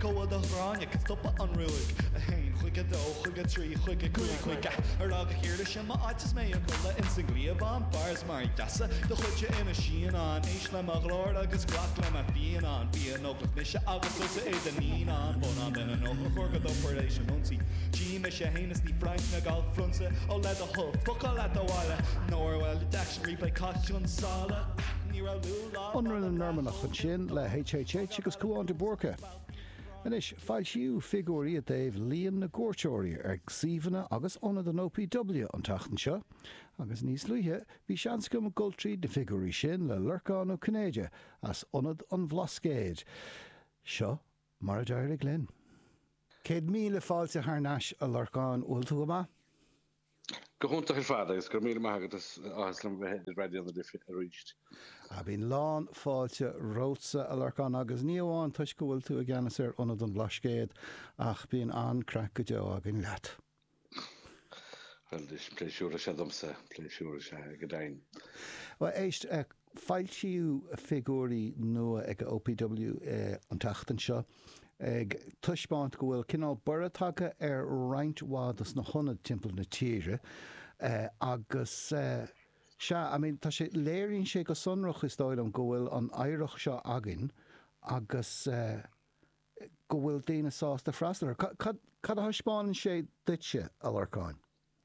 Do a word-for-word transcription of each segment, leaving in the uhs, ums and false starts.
go the Rania can stop on ruig a hain chuig a dó chuig a trí chuig a cuaig chuig ar lag a chéir sin má áitis mé go le insinglia van bars mar dasa do chuide ina sían an éis le a glór agus glach le a bhíon an bhí nóglah mis agus tusa é a ní an bon an den nó chugad operéis nóí Tí me sé hénas ní breint na gáil frunsa ó le a hub focail le dohile nóhfuil de dictionary ba caiisiún sála Onran an normanach chun sin le H H H agus cuaán de Borca. Anis fáil siú figúí a Dave líon na gcóirteoirí ar gsaomhanna agus onad an O P W an tachtan seo, agus níos luithe bhí seans go goltrí de figúí sin le lurcán ó Cnéide as onad an bhlascéid. Seo mar a deir glynn. Céad míle fáilte thnáis a lurcán uiltú go má? Go húnta ar fada is gur míle maigad aslam bheith radio an the reached. A bhín lán fáilte rótsa a lurcán agus níomháin tuis go bhfuil tú a gceannas ar onad an bhlascéid ach bíon an crack go deo agin leat. Well, is pléisiúra sé domsa, pléisiúra sé go dain. Well, éist fáil siú figúrí nua ag O P W an tachtan seo ag tuispáint go bhfuil cinál burratácha ar roinnthádas na honad timpeall na tíre agus se I mean tá sé léironn sé go sonrach is dóil an go bhfuil an éireach seo agin agus go bhfuil daoine sásta freistallar. Cad a thuispáin sé duitse a lurcáin?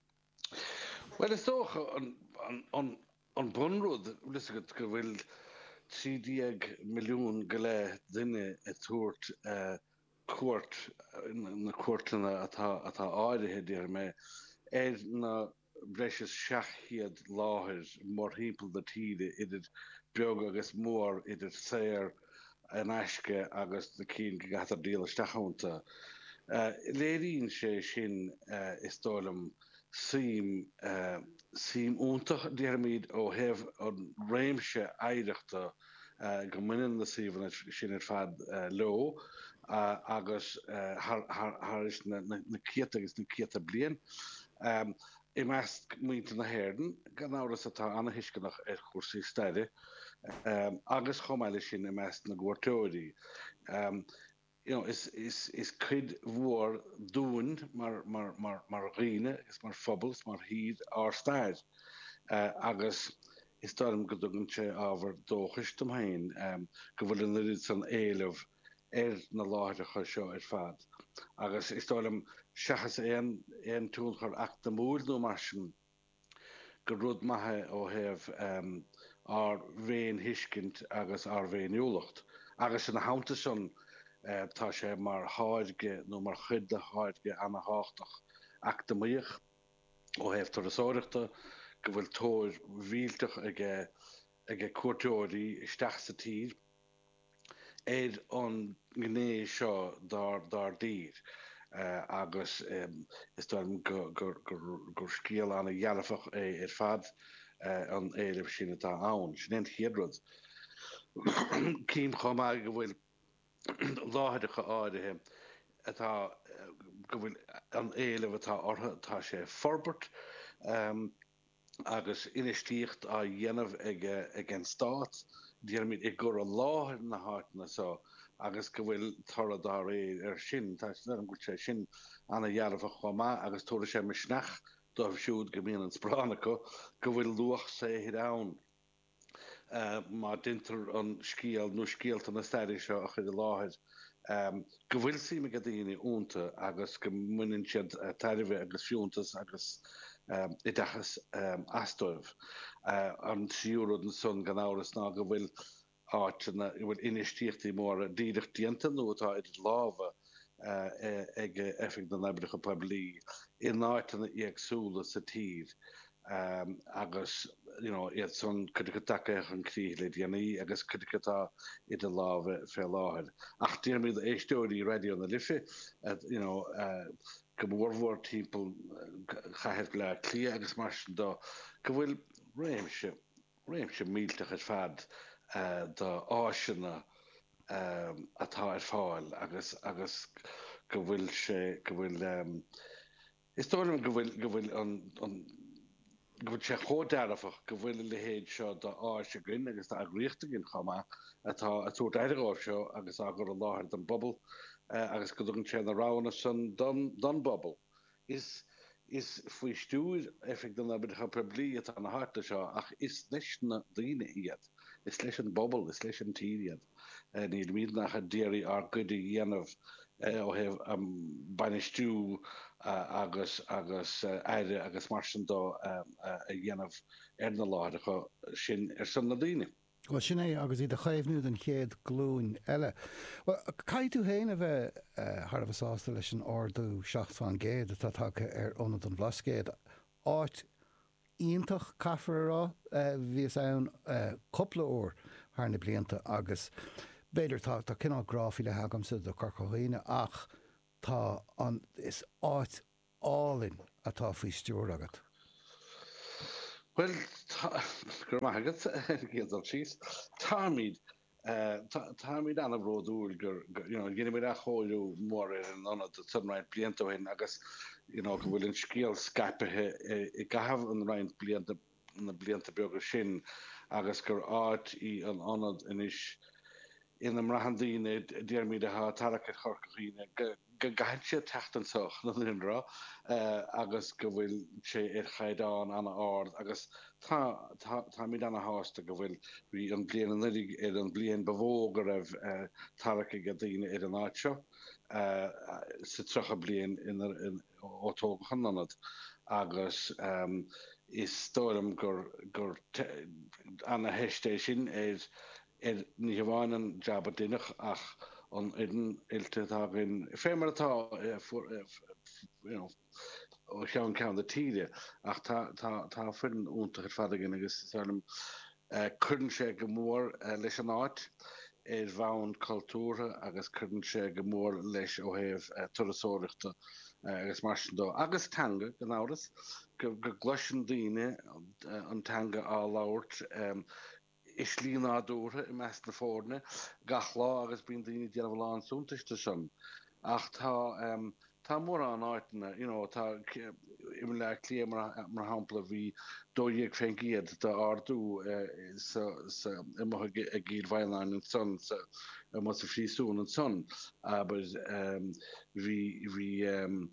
Well, is toch an an an bunrúd lis go go bhfuil trídíag milliún go le duine a tuairt cuairt na cuairtlanna atá atá áirithe dear me ar na breis seachiad láthir mar hímpel de tíide idir beag agus mór idir séir an aisce agus na cín go gatar díal stachánta. Léiríonn sé sin is dólam Sím sím úntach dearmid ó hef an réimse éireachta go muinean na síomhanna sin ar fad lo agus thar is na céata agus na céata blian. I meast muinte na héirden gan áras atá anna hiiscinach ar chósaí staide agus chomáile sin i meast na gcóirteoirí. You know, is is is could war doen maar maar maar maar rine is maar fobbles maar hier are stad uh, agus is daarom gedoogentje over dooggestem heen um gewillen er iets aan elf er na lager show er vaat agus is daarom shachas een een tool voor acte moed no marschen gerud mahe o have um ar vein hiskent agus ar vein jolocht agus een houte son Uh, tá sé mar háidge nó mar chudde háidge anna háach achtamíoch ó hef tar a sáireachta go bhfuil tóir vílteach ige ige cuairteoirí isteach sa tír éad an gné seo dar dar dír uh, agus um, is dám gur gur gur scíal anna dhealafach é ar fad uh, an éileh sin atá ann sin chéadrod cím chomá go bhfuil láthaidecha áirithe atá go bhfuil an éileh atá ortha tá sé forbert um, agus inistíocht a dhéanamh ag ag an stát dearmid ag gur an láthir na háitna so agus go bhfuil tarradá ré ar sin tá an go sé sin anna dhearamh chomá agus tóra sé me snach dóibh siúd go míon an spránacha go bhfuil luach sé hid ann. Uh, má dinter an scíal nó scíalta na stair seo a chuid láthir. Um, go bhfuil sí me go daoine únta agus go muinn siad uh, tairmheh agus fiúntas agus um, i dachas um, astóibh. Uh, an siúrad an son gan áras ná go bhfuil áitina bhfuil inistíochtaí mór díireach dianta nó atá idir lábha uh, ag effig na neibricha poblí in áitina agsúla sa tír. Um, agus, you know, iad son cydicatacha an críle dianaí agus cydicatá idir lábh fé láthir. Ach díarmid éistóirí radio na lifa, you know, uh, go bhórmhór timppel chaithir le clia agus mar do go bhfuil réimse réimse mílteach ar fad uh, do áisina um, atá ar fáil agus agus go bhfuil sé go bhfuil um, is tóirm go bhfuil go bhfuil an an go sé chodáfach go bhfuil le héad seo do áise grin agus tá agréchtagin chama atá a tú eidirá seo agus agur an láthir an bobbal agus go an sé arána san don bobbal. Is is faoi stúr effekt den a bit ha publiet an harte seo ach is leis na daine iad. Is leis an bobbal, is leis an tíiad. Ní mí nach a déirí ar goidi dhéanamh ó heh baine stú agus agus eire agus marsandó a dhéanamh ar na láide sin ar san na daine. Well sin é agus iad a chaimhnú an chéad glún eile. Well cai tú héana a bheith Harbh sásta leis an ordú seachtán géad atá take ar ónad an blascéad. Áit ionintach cafarrá bhíos ann coppla ór thar na blianta agus beidir tá tá cinál gráfií le hagamsa do Corcóíne ach tá an is áit álinn atá faoi stúr agat. Well, gur maigad géad an síos. Táimid táimid anna bhródúil gur ginine mé a choilú mór ar an anad san raint bliantóin agus go bhfuil an scéal scapathe i gahabh an raint blianta na blianta beaga sin agus gur áit í an anad inis in am rahandíine déirmid a ha tarach Corcóíne go gaiid sé teachtansoch na linrá agus go bhfuil sé ar chaidán anna ard agus tá mí anna hásta go bhfuil bhí an blian an nurig ar an blian bhóg a raibh tarach go daine ar an áitseo sa trocha blian ótógachan anad agus is stólam gur gur anna heistéis sin ar Er ní bháin an jabba duineach ach an idan ilte tágin fémar atá ó seán cean de tíide ach tá fuin úntaach fadagin agus sem chuann sé go mór leis an áit ar bhain cultúra agus chuann sé go mór leis ó heh turasóireachta agus marsandó agus tanga gan áras go gluisin daine an tanga á láirt is líonádútha i meas na fórne gach lá agus bíon daoine déanamh lán súntaiste sin ach tá tá mór an áitina tá im le lé mar hampla bhí dóíag féingiad de ardú i gcíad bhaáin an son mu a frísún an son aber hí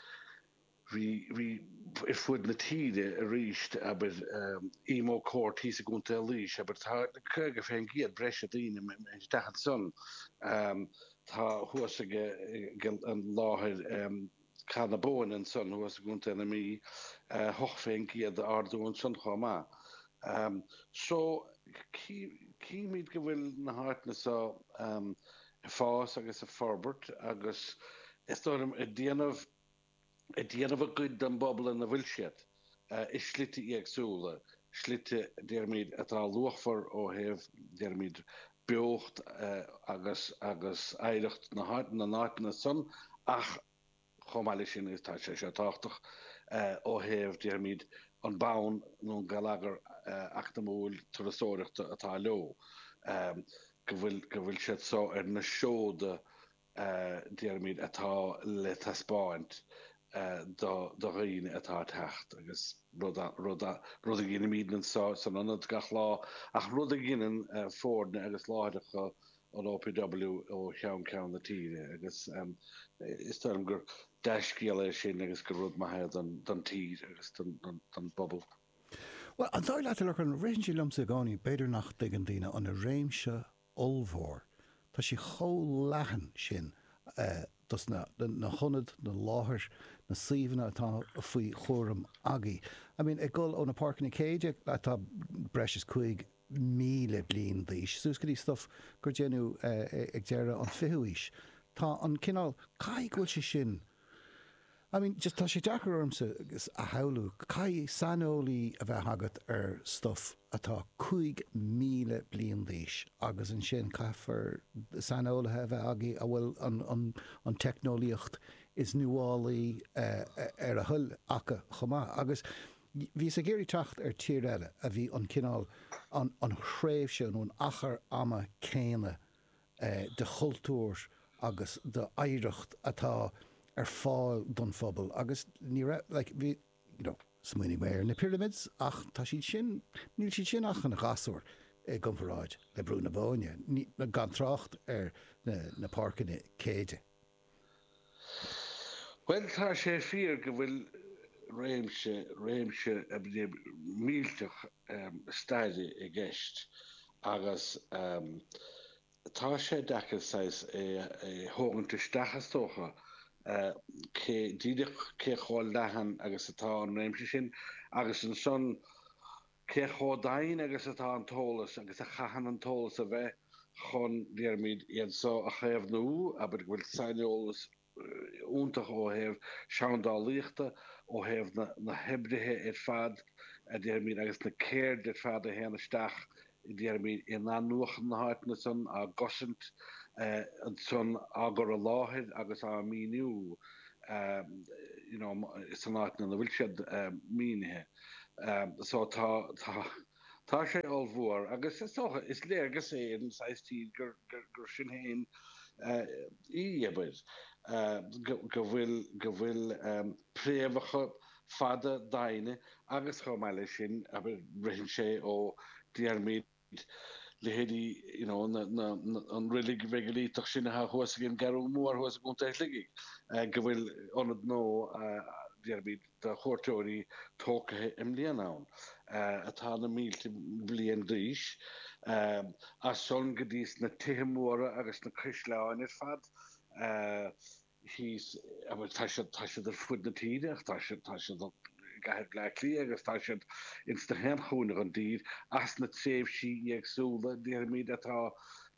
hí I fud na tíide a ríist aber ímó cór tí a gúnta líis, aber tá chuige féin giad breise daine dachan son tá thuasaige an láthir chana bóin an son thuas a gúnta na mí hoch féin giad a ardú an son chomá. So cí míad go bhfuil na háitna sa fás agus a forbert agus is dóm a déanamh I déanamh a good an bobbal in na bhfuil siad is slite agsúla, slite déirmid atá luachfar ó heh déirmid beocht agus agus éirecht na háit na náit na son ach chomáile sin is tá sé sé táchtach ó heh déirmid an bán nó galagar achtamúil turasóireachta atá leo. Go bhfuil siad só ar na seóda déirmid atá le taspáint. do réine atá techt agus rud a ggéine mían san anad gach lá ach rud a ggéan fórne agus láidecha an O P W ó chean cean na tíide agus is tum gur deiscéala sin agus go rud maithe don tír agus don bobbal. Well an dá le le an réintí lumsa gáí beidir nach an daine an a réimse olmhór Tá si cho lehan sin dus na chunad na láthir na síomhanna atá faoi chóram agaí. I mean, ag gol ó na parc na céide atá breis chuig míle blion dhís. Sús go dtí stuff gur déanú ag deire an fihuaís. Tá an cinál cai gúil sé sin. I mean, just tá sé deachar ormsa a haulú, cai sanolaí a bheith agat ar stuff atá chuig míle blion dhís agus an sin caifar sanolathe bheith agaí a bhfuil an, an, an technolíocht is nuálaí uh, ar a thuil acha chomá. Agus bhí a géirí techt ar tír eile a bhí an cinál an, an chréibh sin ón achar ama céine uh, de chultúr agus de éireacht atá ar fáil don phobal agus ní ra like, we, you know, smuoinnig mé ar na pyramids ach tá siad sin níl siad sin ach an gasúir ag gcomparáid le brú na bóine ní gan trácht ar na, na parcanna céide. Well tá sé fíor go bhfuil réimse réimse mílteach um, staide i gceist agus um, tá sé dachas sais é hóganta stachastócha cé díideach cé cháil lehan agus atá an réimse sin agus an son cé chádain agus atá an tólas agus a chahan an tólas a bheith chun déarmid iad so a chéamh nó aber bhfuil saolas úntaach ó heh seandá líochta ó heh na, na hebrithe ar fad a déarmid agus na céir ar fad a héana isteach i déarmid in an nuachan na háitna son a gosint uh, an son agur a láthid agus a míniu um, you know, san áitna na bhfuil siad uh, mínithe. Um, so tá tá tá sé allmhór agus is socha is léargus é an saistí gur gur sin héin íebid go bhfuil go bhfuil préomhacha fada daine agus chomáile sin a rihin sé ó déarmid le héadí you know, an rilig vegelítach sin a chuas gin garú mór chuas go teisligig go bhfuil anad nó déarmid de chóirteoirí tócathe im líon ann atá na mílte blion ríis a son go dtís na tithe móra agus na crisleáin ar fad hís tá sé ar fud na tíide ach tá sé tá sé gaiir gleiclí agus tá sé insta hen chúnach an dír as na tréimh sí agsúla déarmid atá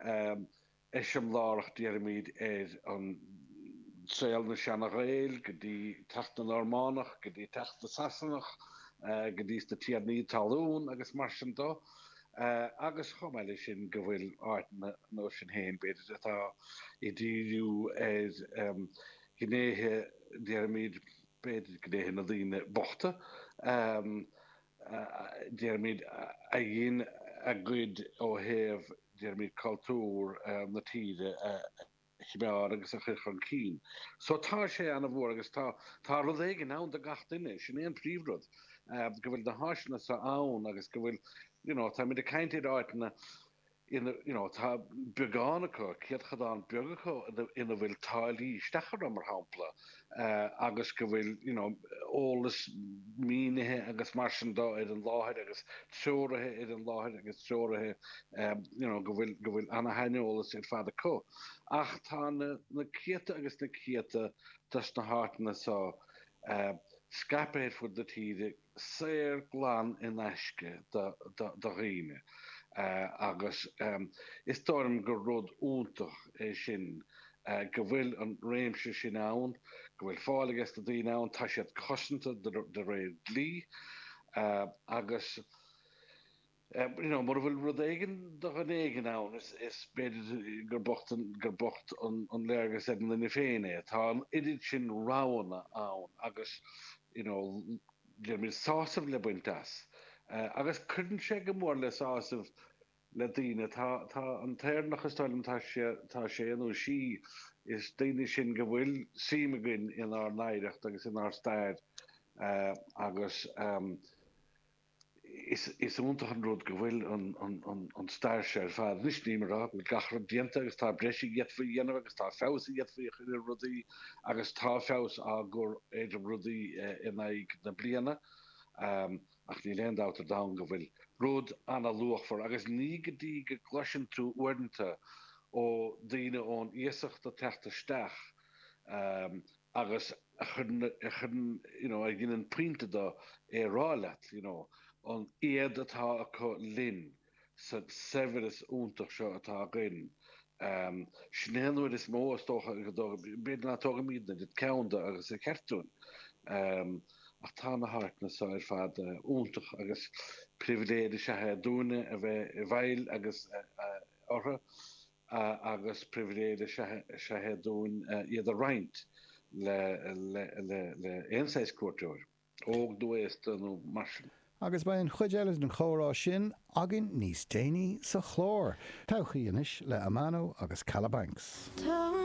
eisiom lárach déarmid ar an Sail na seanna réil, go dtí techt na Normánach, go dtí techt na Sasanach, uh, go dtí na tíadní talún agus mar sin dó. Uh, agus chomáile sin go bhfuil áit nó sin héin beidir atá i ddíú ar um, gnéthe déarmid beidir gnéthe na dtíine bochta. Um, uh, déarmid a dhéon a gcuid ó heh déarmid cultúr um, na tíide uh, Chibéar agus a chuir an cín. So tá sé anna bhór agus tá tá rud éige ann de gach duine sin éon príomhrud go bhfuil na háisina sa ann agus go bhfuil you know, tá mid a caiintead áitna ina you know, tá beánacha ciad chadán beagacha ina bhfuil táilí stachar am mar hampla uh, agus go bhfuil you know, ólas mínithe agus mar sin dó ar an láthid agus teoirithe ar an láthid agus teoirithe um, you know, go bhfuil go bhfuil anna hainolalas ar fada có. Ach tá na, na ciata agus na ciata tas na háitna sa uh, scapéir fud na tíide séir glán in eisce da riine. Uh, agus um, is dóm gur rud úntach é sin uh, go bhfuil an réimse sin ann, go bhfuil fálagus na dtíine ann tá siad cosanta de réir lí uh, agus uh, you know, mar bhfuil rud éigen do an éigen ann is, is beidir gur bocht gur bocht an, an léargus ag na féine. Tá an idir sin rána ann agus you know, déarmid sásamh le buintas. Uh, agus chuann sé go mór le sásamh le daoine tá an téirnach stáilm tá sé anú sí is daoine sin go bhfuil síimeagainn in ár naireacht agus in ár stair uh, agus um, is is úntaach an rud go bhfuil an, an, an, an stair sé ar fad níos nímarrá go gachar dianta agus tá breisi dhéadfaí dhéanamh agus tá fés dhéadfaí chuir rudaí agus tá fés a gur éidir rudaí in aig na bliana. Um, ach ní leon dátar da go bhfuil rud anna luachfar agus ní go dtí go gluisin tú uirnta ó daoine ón iasachta teachtasteach um, agus a chun you know, a gginan puinte do é ráleat you know, an iad atá acu linn sa severas úntaach seo atá gin. Um, Snéanúir is mó tócha beidir na tóga míadna dit ceanda agus a ceirtún. Um, ach tá na háitna sa ar fad uh, úntach agus priviléide sethe dúine a bheith i bhail agus uh, ortha uh, agus priviléide sethe dún uh, iad a roinnt le le le le éonsáis cuairteoir óg dúéis nó marsin. Agus ba an chuid eiles an chórá sin agin níos déine sa chlór. Tauchaí inis le Amano agus Calabanks.